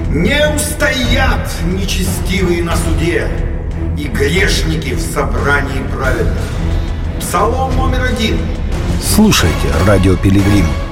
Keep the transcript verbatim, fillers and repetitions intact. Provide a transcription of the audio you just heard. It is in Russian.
Не устоят нечестивые на суде и грешники в собрании праведных. Псалом номер один. Слушайте радио Пилигрим.